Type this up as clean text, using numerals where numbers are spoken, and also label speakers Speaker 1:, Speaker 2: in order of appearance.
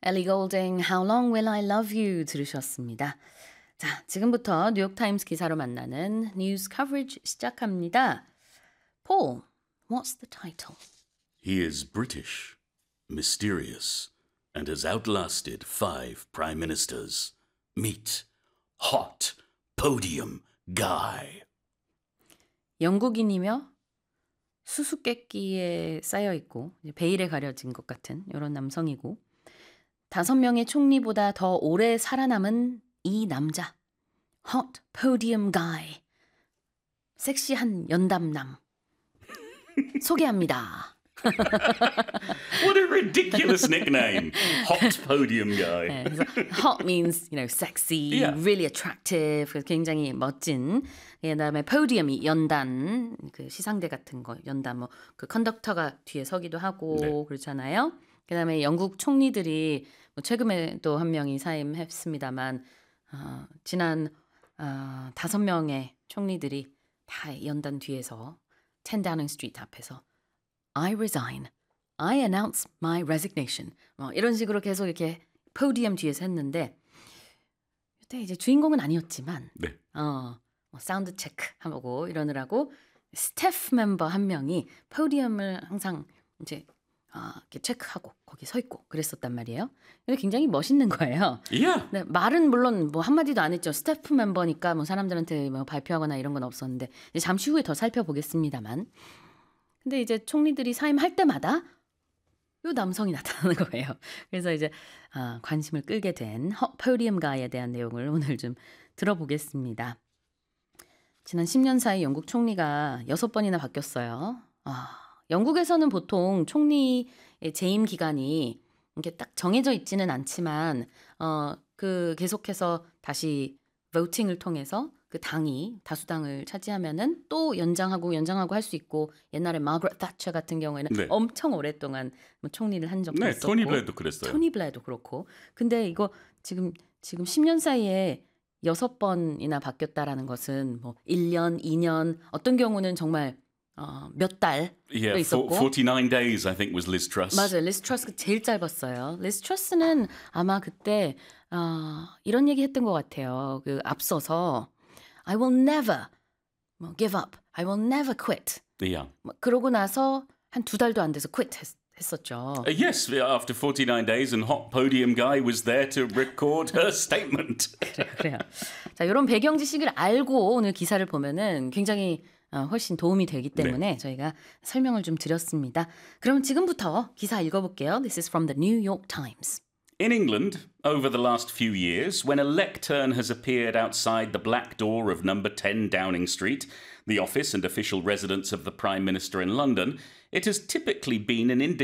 Speaker 1: Ellie Goulding, How Long Will I Love You 들으셨습니다. 자, 지금부터 뉴욕타임스 기사로 만나는 뉴스 커버리지 시작합니다. Paul, what's the title?
Speaker 2: He is British, mysterious, and has outlasted 5 prime ministers. Meet hot podium guy.
Speaker 1: 영국인이며 수수께끼에 쌓여있고 베일에 가려진 것 같은 이런 남성이고 5명의 총리보다 더 오래 살아남은 이 남자. Hot podium guy. 섹시한 연담남. 소개합니다.
Speaker 2: What a ridiculous nickname. Hot podium guy.
Speaker 1: 네, 그래서 hot means, sexy, really attractive. 그래서 굉장히 멋진. 그다음에 podium이 연단, 그 시상대 같은 거, 연단 그 컨덕터가 뒤에 서기도 하고
Speaker 2: 네.
Speaker 1: 그렇잖아요. 그다음에 영국 총리들이 최근에 또 한 명이 사임했습니다만 지난 5명의 총리들이 다 연단 뒤에서 10 Downing Street 앞에서 I resign. I announce my resignation. 이런 식으로 계속 이렇게 포디움 뒤에서 했는데 이때 이제 주인공은 아니었지만
Speaker 2: 네.
Speaker 1: 사운드 체크하고 이러느라고 스태프 멤버 한 명이 포디움을 항상 이제 이렇게 체크하고 거기 서 있고 그랬었단 말이에요. 근데 굉장히 멋있는 거예요.
Speaker 2: Yeah.
Speaker 1: 네, 말은 물론 한마디도 안 했죠. 스태프 멤버니까 사람들한테 발표하거나 이런 건 없었는데 이제 잠시 후에 더 살펴보겠습니다만. 근데 이제 총리들이 사임할 때마다 이 남성이 나타나는 거예요. 그래서 이제 관심을 끌게 된 포디움 가이에 대한 내용을 오늘 좀 들어보겠습니다. 지난 10년 사이 영국 총리가 6번이나 바뀌었어요. 영국에서는 보통 총리의 재임 기간이 이렇게 딱 정해져 있지는 않지만 그 계속해서 다시 voting을 통해서 그 당이 다수당을 차지하면은 또 연장하고 할 수 있고 옛날에 마거렛 thatcher 같은 경우에는
Speaker 2: 네.
Speaker 1: 엄청 오랫동안 총리를 한 적도
Speaker 2: 네,
Speaker 1: 있었고
Speaker 2: 토니 블레어도 그랬어요.
Speaker 1: 토니 블레어도 그렇고 근데 이거 지금 10년 사이에 6번이나 바뀌었다라는 것은 1년, 2년 어떤 경우는 정말 몇 달도
Speaker 2: Yeah,
Speaker 1: 있었고
Speaker 2: 49 days I think was Liz Truss.
Speaker 1: 맞아요. 리스 트러스가 제일 짧았어요. 리스 트러스는 아마 그때 이런 얘기 했던 것 같아요. 그 앞서서 I will never give up. I will never quit.
Speaker 2: Yeah.
Speaker 1: 그러고 나서 한 2달도 안 돼서 quit 했었죠.
Speaker 2: Yes, after 49 days and hot podium guy was there to record her statement.
Speaker 1: 그래요. 자, 이런 배경 지식을 알고 오늘 기사를 보면은 굉장히 훨씬 도움이 되기 때문에 저희가 설명을 좀 드렸습니다. 그럼 지금부터 기사 읽어볼게요. This is from the New York Times.
Speaker 2: In England, over the last few years, when a lectern has appeared outside the black door of number 10 Downing Street, the office and official residence of the Prime Minister in London, it has typically been an indication